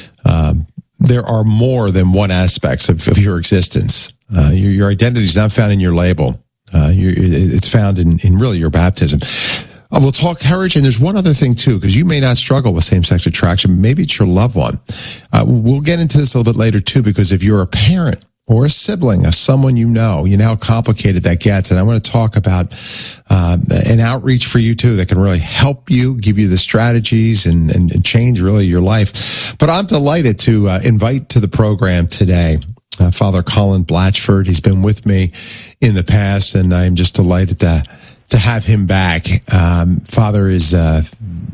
L: um, there are more than one aspects of, of your existence. Uh, your, your identity is not found in your label. Uh, you, it's found in, in really your baptism. Uh, we'll talk courage, and there's one other thing too, because you may not struggle with same-sex attraction. Maybe it's your loved one. Uh, we'll get into this a little bit later too, because if you're a parent or a sibling of someone you know, you know how complicated that gets. And I want to talk about uh, an outreach for you too that can really help you, give you the strategies, and, and, and change really your life. But I'm delighted to uh, invite to the program today uh, Father Colin Blatchford. He's been with me in the past, and I'm just delighted to to have him back. Um, Father is, uh,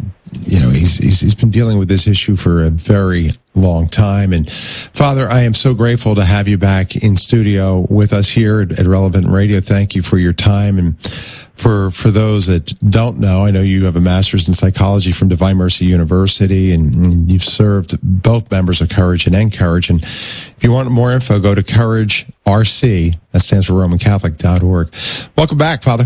L: you know, he's, he's, he's been dealing with this issue for a very long time. And Father, I am so grateful to have you back in studio with us here at, at Relevant Radio. Thank you for your time. And for, for those that don't know, I know you have a master's in psychology from Divine Mercy University, and, and you've served both members of Courage and Encourage. And if you want more info, go to Courage R C. That stands for Roman Catholic dot org. Welcome back, Father.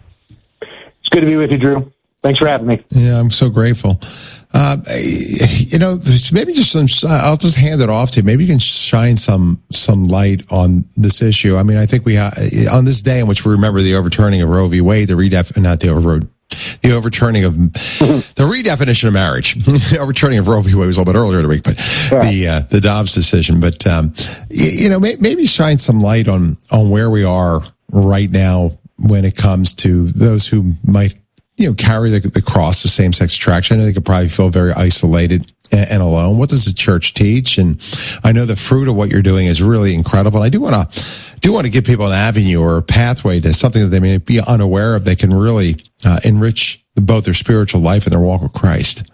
U: It's good to be with you, Drew. Thanks for having me.
L: Yeah, I'm so grateful. Uh, you know, maybe just some, I'll just hand it off to you. Maybe you can shine some some light on this issue. I mean, I think we ha- on this day in which we remember the overturning of Roe v. Wade, the redef, not the over, the overturning of the redefinition of marriage. The overturning of Roe v. Wade was a little bit earlier in the week, but yeah. the uh, the Dobbs decision. But um, you, you know, may, maybe shine some light on on where we are right now when it comes to those who might, you know, carry the, the cross of same-sex attraction. I know they could probably feel very isolated and, and alone. What does the church teach? And I know the fruit of what you're doing is really incredible. And I do want to do want to give people an avenue or a pathway to something that they may be unaware of. They can really uh, enrich both their spiritual life and their walk with Christ.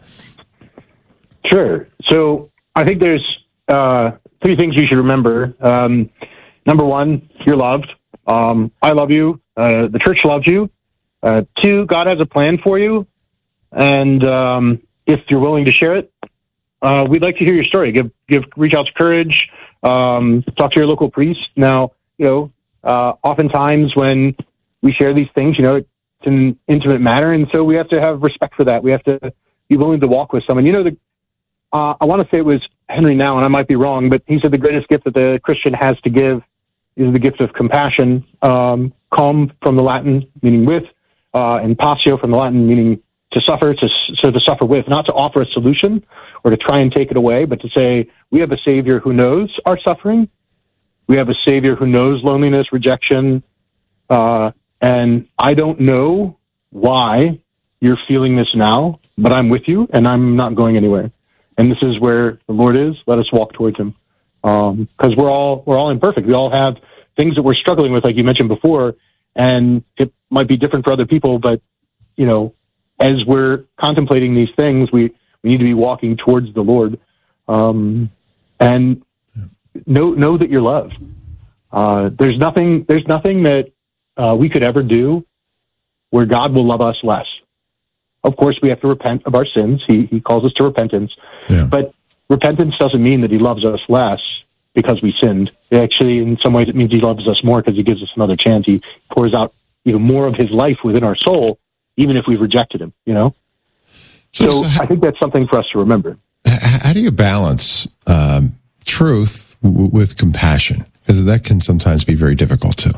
U: Sure. So I think there's uh, three things you should remember. Um, number one, you're loved. Um, I love you. Uh, the church loves you. Uh, two, God has a plan for you. And um, if you're willing to share it, uh, we'd like to hear your story. Give, give, reach out to Courage. Um, talk to your local priest. Now, you know, uh, oftentimes when we share these things, you know, it's an intimate matter, and so we have to have respect for that. We have to be willing to walk with someone. You know, the, uh, I want to say it was Henry Nouwen, and I might be wrong, but he said the greatest gift that the Christian has to give is the gift of compassion. Um, calm from the Latin, meaning with, uh, and passio from the Latin, meaning to suffer, to, so to suffer with, not to offer a solution or to try and take it away, but to say, we have a Savior who knows our suffering. We have a Savior who knows loneliness, rejection, uh, and I don't know why you're feeling this now, but I'm with you, and I'm not going anywhere. And this is where the Lord is. Let us walk towards him. Um, cause we're all, we're all imperfect. We all have things that we're struggling with, like you mentioned before, and it might be different for other people, but, you know, as we're contemplating these things, we, we need to be walking towards the Lord, um, and know, know that you're loved. Uh, there's nothing, there's nothing that, uh, we could ever do where God will love us less. Of course, we have to repent of our sins. He, he calls us to repentance, yeah. But repentance doesn't mean that he loves us less because we sinned. Actually, in some ways, it means he loves us more because he gives us another chance. He pours out you know, more of his life within our soul, even if we've rejected him, you know? So, so, so I think that's something for us to remember.
L: How do you balance um, truth w- with compassion? Because that can sometimes be very difficult too.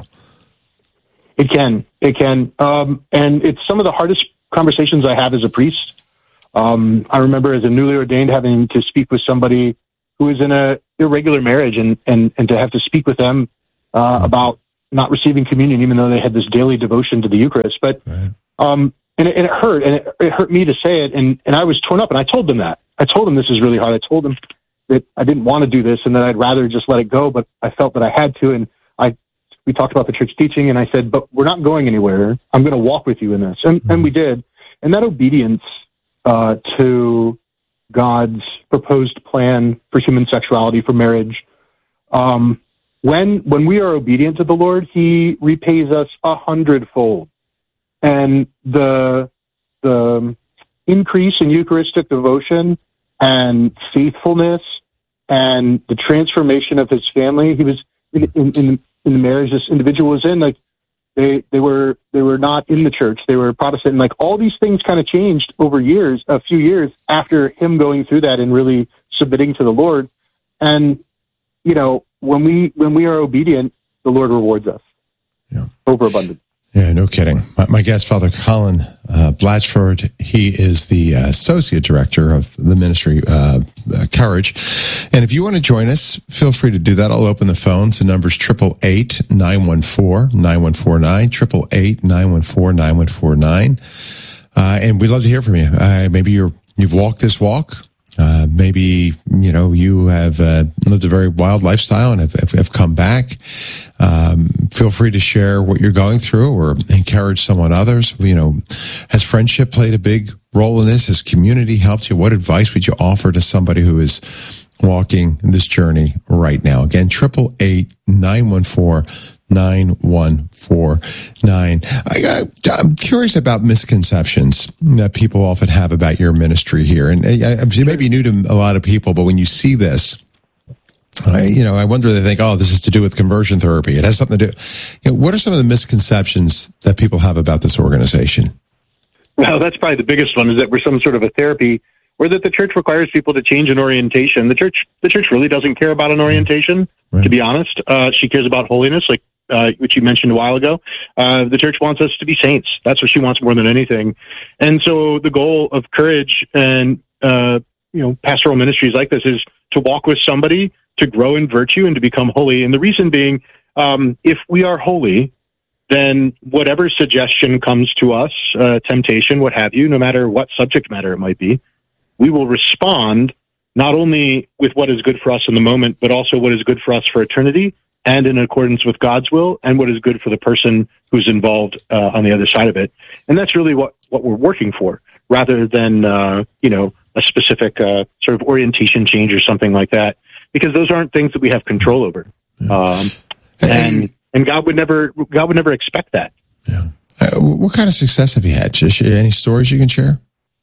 U: It can. It can. Um, and it's some of the hardest conversations I have as a priest. Um, I remember as a newly ordained having to speak with somebody who is in a irregular marriage and, and, and to have to speak with them uh, mm-hmm. about not receiving communion, even though they had this daily devotion to the Eucharist. But right. um, and, it, and it hurt, and it, it hurt me to say it, and, and I was torn up, and I told them that. I told them this is really hard. I told them that I didn't want to do this and that I'd rather just let it go, but I felt that I had to, and I we talked about the church teaching, and I said, but we're not going anywhere. I'm going to walk with you in this. And, mm-hmm. and we did. And that obedience uh, to God's proposed plan for human sexuality, for marriage, um, when when we are obedient to the Lord, he repays us a hundredfold. And the the increase in Eucharistic devotion and faithfulness and the transformation of his family, he was in, in, in, in the marriage this individual was in, like they, they were, they were not in the church. They were Protestant. And like all these things kind of changed over years, a few years after him going through that and really submitting to the Lord. And, you know, when we, when we are obedient, the Lord rewards us
L: yeah.
U: overabundant.
L: Yeah, no kidding. My, my guest, Father Colin uh, Blatchford, he is the uh, Associate Director of the ministry, uh, uh, Courage. And if you want to join us, feel free to do that. I'll open the phones. The number's eight eight eight, nine one four, nine one four nine, eight eight eight, nine one four, nine one four nine. Uh, and we'd love to hear from you. Uh, maybe you're, you've walked this walk. Uh, maybe, you know, you have uh, lived a very wild lifestyle and have, have, have come back. Um, feel free to share what you're going through or encourage someone others. You know, has friendship played a big role in this? Has community helped you? What advice would you offer to somebody who is walking this journey right now? Again, eight eight eight, nine one four, nine one four nine. I, I, I'm curious about misconceptions that people often have about your ministry here. And I, you may be new to a lot of people, but when you see this, I, you know, I wonder they think, oh, this is to do with conversion therapy. It has something to do. You know, what are some of the misconceptions that people have about this organization?
U: Well, that's probably the biggest one, is that we're some sort of a therapy, or that the church requires people to change an orientation. The church, the church really doesn't care about an orientation, right. to be honest. Uh, she cares about holiness, like uh, which you mentioned a while ago. Uh, the church wants us to be saints. That's what she wants more than anything. And so the goal of Courage and uh, you know pastoral ministries like this is to walk with somebody, to grow in virtue, and to become holy. And the reason being, um, if we are holy, then whatever suggestion comes to us, uh, temptation, what have you, no matter what subject matter it might be, we will respond not only with what is good for us in the moment, but also what is good for us for eternity and in accordance with God's will, and what is good for the person who's involved uh, on the other side of it. And that's really what, what we're working for, rather than, uh, you know, a specific uh, sort of orientation change or something like that, because those aren't things that we have control over. Um, and and God would never God would never expect that.
L: Yeah. Uh, what kind of success have you had? Just any stories you can share?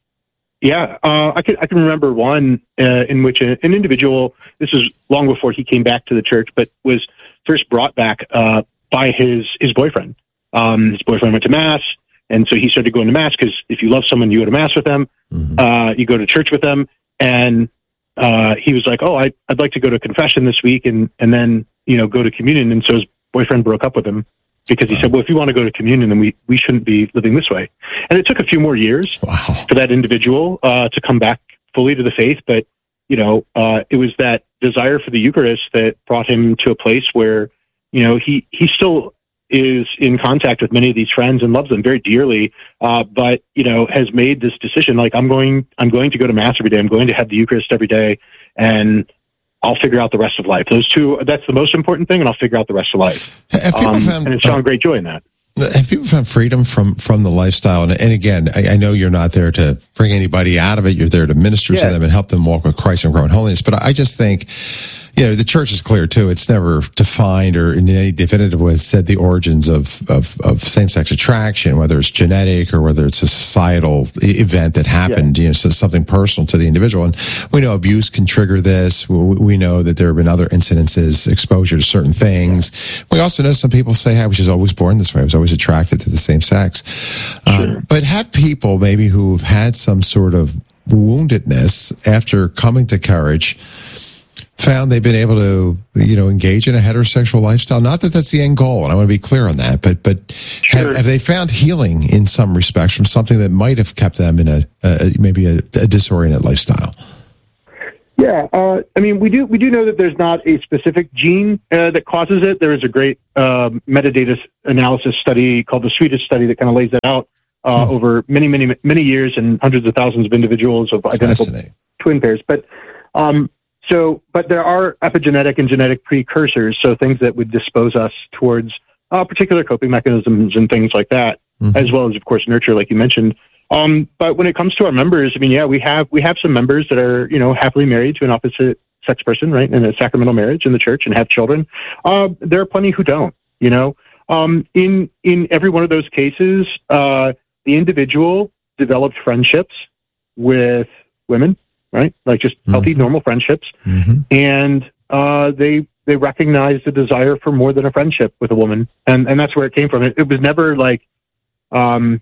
U: Yeah, uh, I can I can remember one uh, in which a, an individual, this is long before he came back to the church, but was first brought back uh, by his his boyfriend. Um, his boyfriend went to Mass, and so he started going to Mass, because if you love someone, you go to Mass with them, mm-hmm. uh, you go to church with them, and uh, he was like, oh, I, I'd like to go to confession this week, and, and then, you know, go to communion, and so his boyfriend broke up with him, because he said, well, if you want to go to communion, then we, we shouldn't be living this way. And it took a few more years wow. for that individual uh, to come back fully to the faith. But, you know, uh, it was that desire for the Eucharist that brought him to a place where, you know, he, he still is in contact with many of these friends and loves them very dearly, uh, but, you know, has made this decision, like, I'm going, I'm going to go to Mass every day. I'm going to have the Eucharist every day, and I'll figure out the rest of life. Those two, that's the most important thing, and I'll figure out the rest of life. Um, found, and it's found uh, great joy in that.
L: Have people found freedom from, from the lifestyle? And, and again, I, I know you're not there to bring anybody out of it. You're there to minister yeah. to them and help them walk with Christ and grow in holiness. But I just think, you know, the church is clear too. It's never defined or in any definitive way said the origins of, of, of same-sex attraction, whether it's genetic or whether it's a societal event that happened, yeah. you know, so something personal to the individual. And we know abuse can trigger this. We know that there have been other incidences, exposure to certain things. We also know some people say, hey, I was just always born this way. I was always attracted to the same sex. Sure. Um, but have people maybe who've had some sort of woundedness after coming to Courage found they've been able to, you know, engage in a heterosexual lifestyle. Not that that's the end goal, and I want to be clear on that, but but sure. have, have they found healing in some respects from something that might have kept them in a, a maybe a, a disoriented lifestyle?
U: Yeah, uh, I mean, we do we do know that there's not a specific gene uh, that causes it. There is a great uh, metadata analysis study called the Swedish study that kind of lays that out uh, hmm. over many, many, many years and hundreds of thousands of individuals of identical twin pairs. But um, so, but there are epigenetic and genetic precursors, so things that would dispose us towards uh, particular coping mechanisms and things like that, mm-hmm. as well as, of course, nurture, like you mentioned. Um, but when it comes to our members, I mean, yeah, we have we have some members that are, you know, happily married to an opposite sex person, right, in a sacramental marriage in the church and have children. Uh, there are plenty who don't, you know. Um, in in every one of those cases, uh, the individual developed friendships with women, right, like just healthy, mm-hmm. normal friendships, mm-hmm. and uh, they they recognized the desire for more than a friendship with a woman, and and that's where it came from. It, it was never like. Um,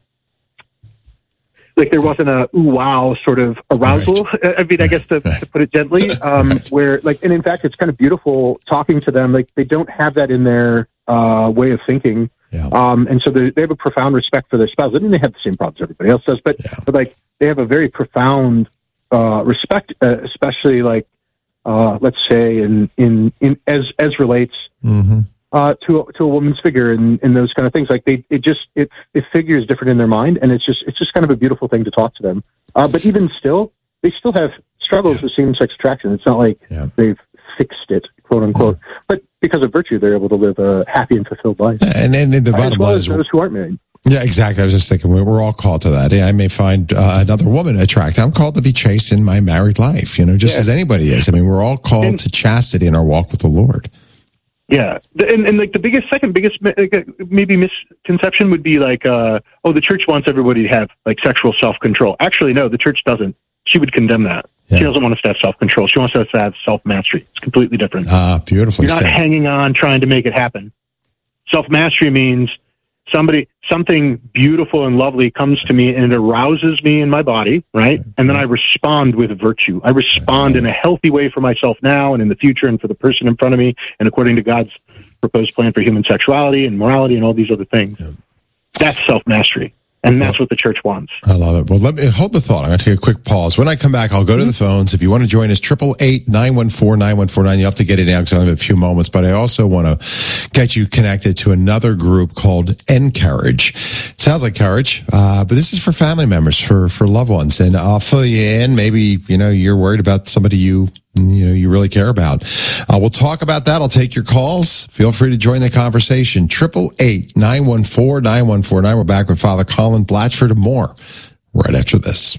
U: Like there wasn't a ooh wow sort of arousal. Right. I mean, I guess to, to put it gently, um, right. where like, and in fact, it's kind of beautiful talking to them. Like they don't have that in their uh, way of thinking, yeah. um, and so they, they have a profound respect for their spouse. I mean, they have the same problems everybody else does, but yeah. but like they have a very profound uh, respect, uh, especially like uh, let's say in in in as as relates. Mm-hmm. Uh, to to a woman's figure and, and those kind of things, like they, it just it it figures different in their mind, and it's just it's just kind of a beautiful thing to talk to them. Uh, but even still, they still have struggles yeah. with same-sex attraction. It's not like yeah. they've fixed it, quote unquote. Yeah. But because of virtue, they're able to live a happy and fulfilled life.
L: And then the bottom
U: as well
L: line
U: as
L: is
U: those who aren't married.
L: Yeah, exactly. I was just thinking we're all called to that. Yeah, I may find uh, another woman attractive. I'm called to be chaste in my married life, you know, just yeah. as anybody is. I mean, we're all called and, to chastity in our walk with the Lord.
U: Yeah, and, and like the biggest, second biggest maybe misconception would be like, uh, oh, the church wants everybody to have like sexual self-control. Actually, no, the church doesn't. She would condemn that. Yeah. She doesn't want us to have self-control. She wants us to have self-mastery. It's completely different.
L: Ah, beautifully
U: You're not
L: said.
U: hanging on trying to make it happen. Self-mastery means somebody, something beautiful and lovely comes to me and it arouses me in my body, right? And then I respond with virtue. I respond in a healthy way for myself now and in the future and for the person in front of me and according to God's proposed plan for human sexuality and morality and all these other things. Yeah. That's self-mastery. And that's what the church wants.
L: I love it. Well, let me hold the thought. I'm going to take a quick pause. When I come back, I'll go to the phones. If you want to join us, triple eight nine one four nine one four nine. You have to get it now because I only have a few moments. But I also want to get you connected to another group called Encourage. It sounds like courage, uh, but this is for family members, for for loved ones. And I'll fill you in. Maybe you know you're worried about somebody you. you know, you really care about. Uh, we'll talk about that. I'll take your calls. Feel free to join the conversation. Triple eight nine one four nine one four nine. We're back with Father Colin Blatchford and more right after this.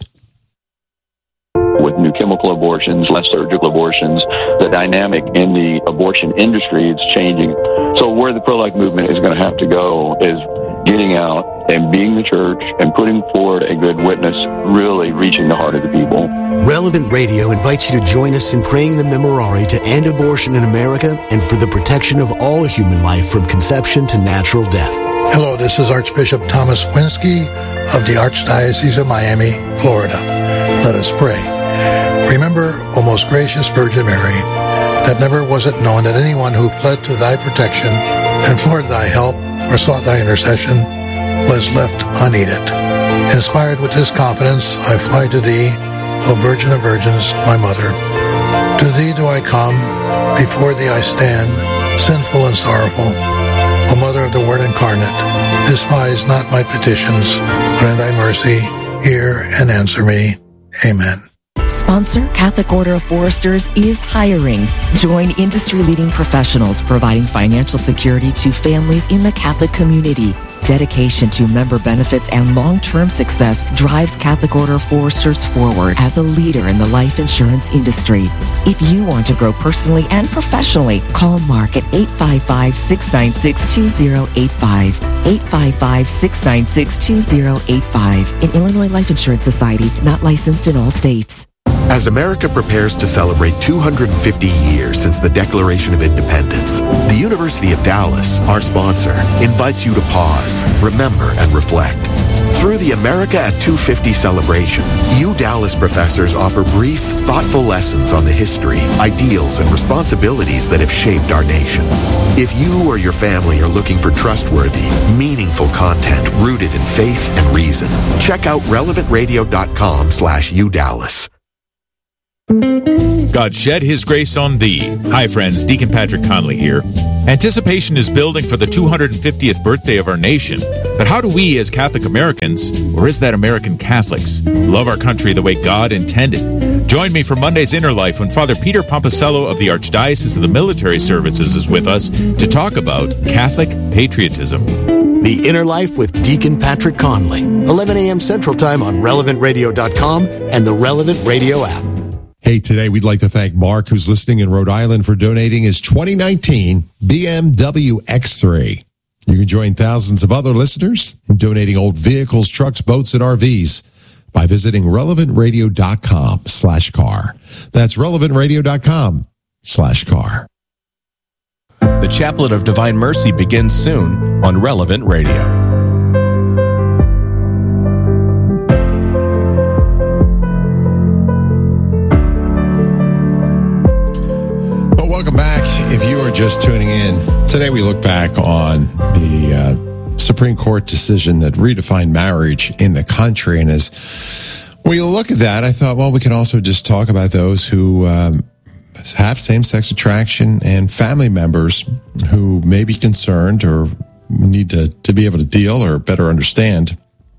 A: With new chemical abortions, less surgical abortions, the dynamic in the abortion industry is changing. So where the pro-life movement is going to have to go is getting out and being the church and putting forward a good witness, really reaching the heart of the people.
N: Relevant Radio invites you to join us in praying the Memorare to end abortion in America and for the protection of all human life from conception to natural death.
V: Hello, this is Archbishop Thomas Winsky of the Archdiocese of Miami, Florida. Let us pray. Remember, O most gracious Virgin Mary, that never was it known that anyone who fled to thy protection, implored thy help, or sought thy intercession, was left unaided. Inspired with this confidence, I fly to thee, O Virgin of Virgins, my Mother. To thee do I come, before thee I stand, sinful and sorrowful. O Mother of the Word incarnate, despise not my petitions, but in thy mercy hear and answer me. Amen.
J: sponsor, Catholic Order of Foresters, is hiring. Join industry-leading professionals providing financial security to families in the Catholic community. Dedication to member benefits and long-term success drives Catholic Order of Foresters forward as a leader in the life insurance industry. If you want to grow personally and professionally, call Mark at eight five five, six nine six, two zero eight five. eight five five, six nine six, two zero eight five. An Illinois Life Insurance Society, not licensed in all states.
H: As America prepares to celebrate two hundred fifty years since the Declaration of Independence, the University of Dallas, our sponsor, invites you to pause, remember, and reflect. Through the America at two fifty celebration, U Dallas professors offer brief, thoughtful lessons on the history, ideals, and responsibilities that have shaped our nation. If you or your family are looking for trustworthy, meaningful content rooted in faith and reason, check out relevant radio dot com slash U Dallas.
B: God shed His grace on thee. Hi, friends. Deacon Patrick Conley here. Anticipation is building for the two hundred fiftieth birthday of our nation. But how do we, as Catholic Americans, or is that American Catholics, love our country the way God intended? Join me for Monday's Inner Life when Father Peter Pomposello of the Archdiocese of the Military Services is with us to talk about Catholic patriotism.
N: The Inner Life with Deacon Patrick Conley, eleven a.m. Central Time on relevant radio dot com and the Relevant Radio app.
L: Hey, today we'd like to thank Mark, who's listening in Rhode Island, for donating his twenty nineteen B M W X three. You can join thousands of other listeners in donating old vehicles, trucks, boats, and R Vs by visiting relevant radio dot com slash car. That's relevant radio dot com slash car.
I: The Chaplet of Divine Mercy begins soon on Relevant Radio.
L: If you are just tuning in, today we look back on the uh, Supreme Court decision that redefined marriage in the country. And as we look at that, I thought, well, we can also just talk about those who um, have same-sex attraction and family members who may be concerned or need to, to be able to deal or better understand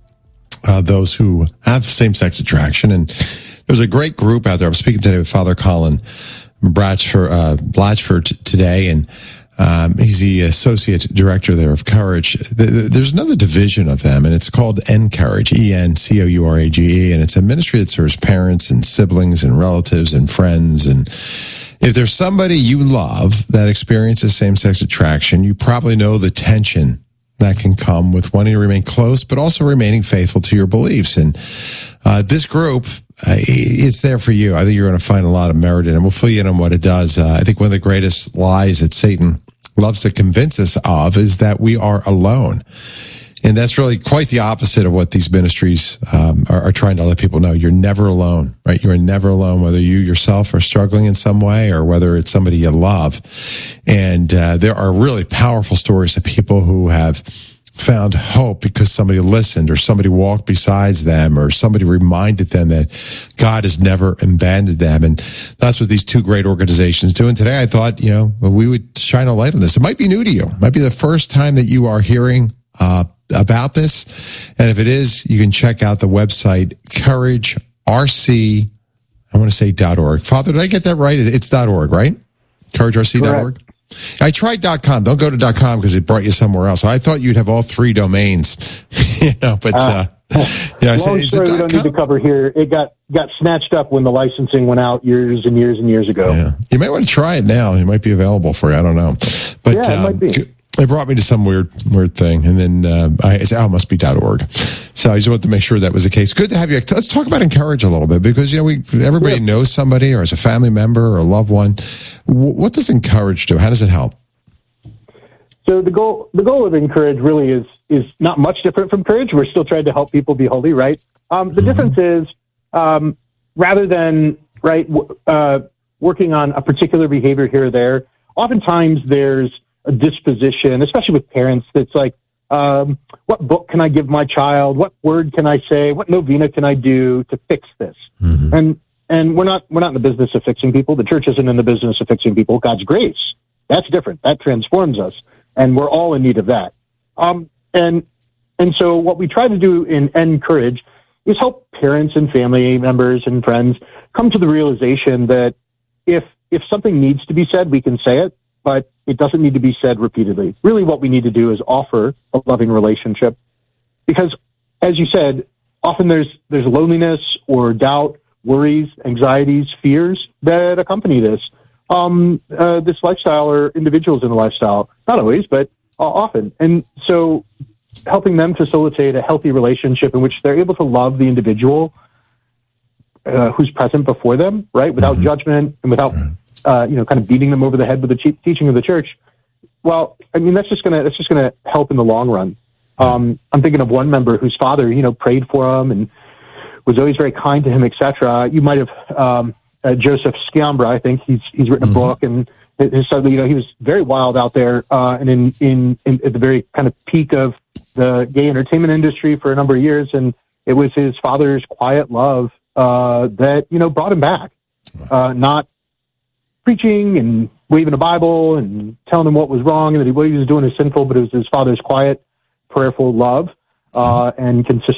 L: uh, those who have same-sex attraction. And there's a great group out there. I'm speaking today with Father Colin Blatchford, uh, Blatchford today, and um, he's the associate director there of Courage. There's another division of them, and it's called Encourage, E N C O U R A G E, and it's a ministry that serves parents and siblings and relatives and friends. And if there's somebody you love that experiences same-sex attraction, you probably know the tension that can come with wanting to remain close, but also remaining faithful to your beliefs. And uh, this group, uh, it's there for you. I think you're going to find a lot of merit in it. We'll fill you in on what it does. Uh, I think one of the greatest lies that Satan loves to convince us of is that we are alone. And that's really quite the opposite of what these ministries um, are, are trying to let people know. You're never alone, right? You're never alone, whether you yourself are struggling in some way or whether it's somebody you love. And uh, there are really powerful stories of people who have found hope because somebody listened or somebody walked beside them or somebody reminded them that God has never abandoned them. And that's what these two great organizations do. And today I thought, you know, we would shine a light on this. It might be new to you. It might be the first time that you are hearing uh about this. And if it is, you can check out the website, courage r c, I want to say .org. Father, did I get that right? It's .org, right? courage r c dot org. I tried .com. Don't go to .com because it brought you somewhere else. I thought you'd have all three domains, you know, but, uh, uh
U: yeah, I said, long story we don't need to cover here. It got, got snatched up when the licensing went out years and years and years ago.
L: Yeah. You might want to try it now. It might be available for you. I don't know. But,
U: yeah, it um, might be.
L: It brought me to some weird, weird thing. And then uh, I said, oh, it must be .org. So I just wanted to make sure that was the case. Good to have you. Let's talk about Encourage a little bit because, you know, we everybody yeah. knows somebody or as a family member or a loved one. What does Encourage do? How does it help?
U: So the goal, the goal of Encourage really is is not much different from Courage. We're still trying to help people be holy, right? Um, the mm-hmm. difference is um, rather than, right, uh, working on a particular behavior here or there, oftentimes there's a disposition, especially with parents, that's like, um, what book can I give my child? What word can I say? What novena can I do to fix this? Mm-hmm. And and we're not we're not in the business of fixing people. The church isn't in the business of fixing people. God's grace, that's different. That transforms us, and we're all in need of that. Um, and and so what we try to do in Encourage is help parents and family members and friends come to the realization that if if something needs to be said, we can say it, but it doesn't need to be said repeatedly. Really what we need to do is offer a loving relationship. Because, as you said, often there's there's loneliness or doubt, worries, anxieties, fears that accompany this. Um, uh, this lifestyle or individuals in the lifestyle. Not always, but uh, often. And so helping them facilitate a healthy relationship in which they're able to love the individual uh, who's present before them, right, without mm-hmm. judgment and without, uh, you know, kind of beating them over the head with the te- teaching of the church. Well, I mean, that's just gonna that's just gonna help in the long run. Um, I'm thinking of one member whose father, you know, prayed for him and was always very kind to him, et cetera. You might have um, uh, Joseph Sciambra. I think he's he's written mm-hmm. a book, and his son, you know, he was very wild out there, uh, and in, in in at the very kind of peak of the gay entertainment industry for a number of years, and it was his father's quiet love uh, that, you know, brought him back. Uh, not preaching and waving a Bible and telling him what was wrong and that he, what he was doing is sinful, but it was his father's quiet, prayerful love uh, and consistent